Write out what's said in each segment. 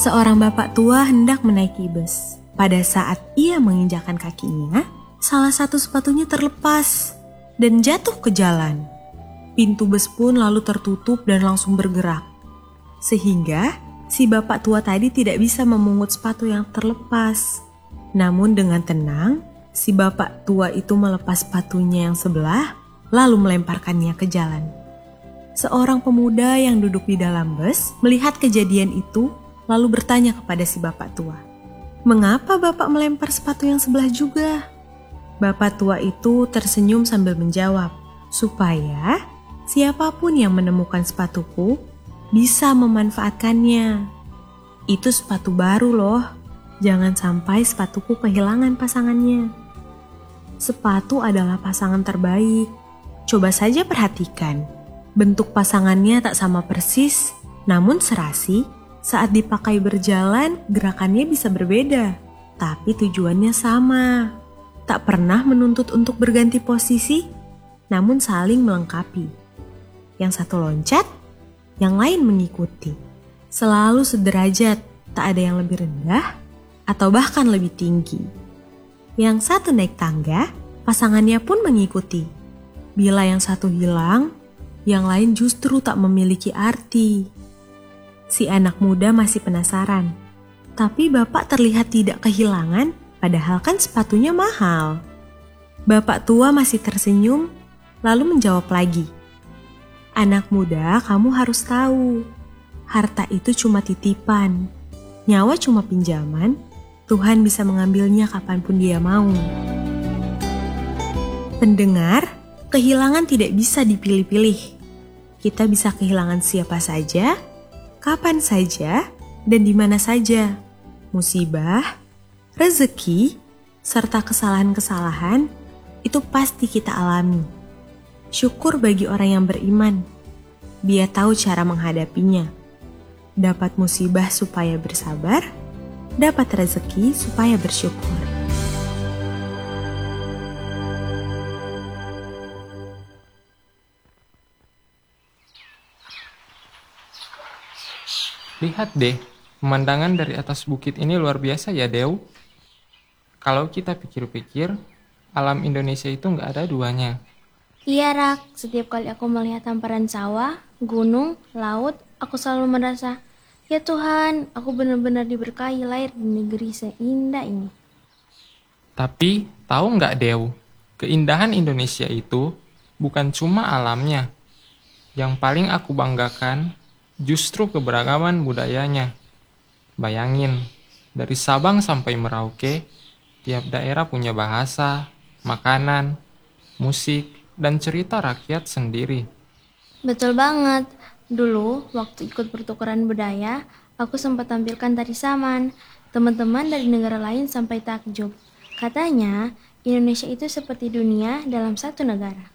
Seorang bapak tua hendak menaiki bus. Pada saat ia menginjakkan kakinya, salah satu sepatunya terlepas dan jatuh ke jalan. Pintu bus pun lalu tertutup dan langsung bergerak. Sehingga si bapak tua tadi tidak bisa memungut sepatu yang terlepas. Namun dengan tenang, si bapak tua itu melepas sepatunya yang sebelah, lalu melemparkannya ke jalan. Seorang pemuda yang duduk di dalam bus melihat kejadian itu, lalu bertanya kepada si bapak tua, "Mengapa bapak melempar sepatu yang sebelah juga?" Bapak tua itu tersenyum sambil menjawab, "Supaya siapapun yang menemukan sepatuku bisa memanfaatkannya. Itu sepatu baru loh, jangan sampai sepatuku kehilangan pasangannya. Sepatu adalah pasangan terbaik. Coba saja perhatikan, bentuk pasangannya tak sama persis, namun serasi. Saat dipakai berjalan, gerakannya bisa berbeda, tapi tujuannya sama. Tak pernah menuntut untuk berganti posisi, namun saling melengkapi. Yang satu loncat, yang lain mengikuti. Selalu sederajat, tak ada yang lebih rendah atau bahkan lebih tinggi. Yang satu naik tangga, pasangannya pun mengikuti. Bila yang satu hilang, yang lain justru tak memiliki arti. Si anak muda masih penasaran, tapi bapak terlihat tidak kehilangan, padahal kan sepatunya mahal. Bapak tua masih tersenyum, lalu menjawab lagi, "Anak muda, kamu harus tahu, harta itu cuma titipan, nyawa cuma pinjaman, Tuhan bisa mengambilnya kapanpun Dia mau." Pendengar, kehilangan tidak bisa dipilih-pilih. Kita bisa kehilangan siapa saja, kapan saja, dan di mana saja. Musibah, rezeki, serta kesalahan-kesalahan itu pasti kita alami. Syukur bagi orang yang beriman. Dia tahu cara menghadapinya. Dapat musibah supaya bersabar, dapat rezeki supaya bersyukur. Lihat deh, pemandangan dari atas bukit ini luar biasa ya, Dew. Kalau kita pikir-pikir, alam Indonesia itu nggak ada duanya. Iya, Rak. Setiap kali aku melihat hamparan sawah, gunung, laut, aku selalu merasa, ya Tuhan, aku benar-benar diberkahi lahir di negeri seindah ini. Tapi, tahu nggak, Dew? Keindahan Indonesia itu bukan cuma alamnya. Yang paling aku banggakan, justru keberagaman budayanya. Bayangin, dari Sabang sampai Merauke, tiap daerah punya bahasa, makanan, musik, dan cerita rakyat sendiri. Betul banget. Dulu, waktu ikut pertukaran budaya, aku sempat tampilkan tari saman. Teman-teman dari negara lain sampai takjub. Katanya, Indonesia itu seperti dunia dalam satu negara.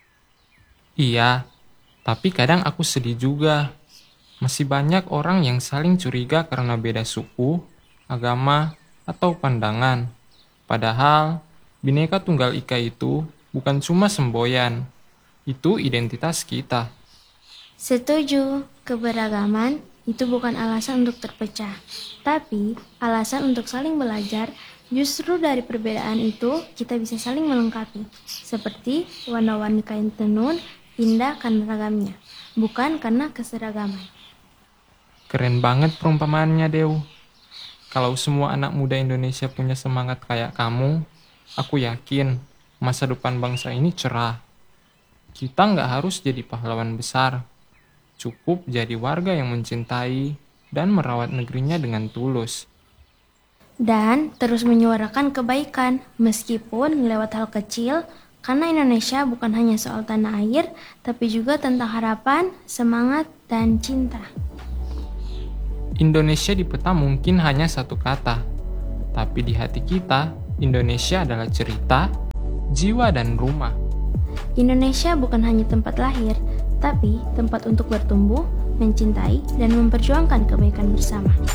Iya, tapi kadang aku sedih juga. Masih banyak orang yang saling curiga karena beda suku, agama, atau pandangan. Padahal, Bhinneka Tunggal Ika itu bukan cuma semboyan, itu identitas kita. Setuju, keberagaman itu bukan alasan untuk terpecah, tapi alasan untuk saling belajar. Justru dari perbedaan itu, kita bisa saling melengkapi. Seperti warna-warni kain tenun, indah karena ragamnya, bukan karena keseragaman. Keren banget perumpamaannya, Dew. Kalau semua anak muda Indonesia punya semangat kayak kamu, aku yakin masa depan bangsa ini cerah. Kita nggak harus jadi pahlawan besar. Cukup jadi warga yang mencintai dan merawat negerinya dengan tulus. Dan terus menyuarakan kebaikan, meskipun lewat hal kecil, karena Indonesia bukan hanya soal tanah air, tapi juga tentang harapan, semangat, dan cinta. Indonesia di peta mungkin hanya satu kata, tapi di hati kita, Indonesia adalah cerita, jiwa, dan rumah. Indonesia bukan hanya tempat lahir, tapi tempat untuk bertumbuh, mencintai, dan memperjuangkan kebaikan bersama.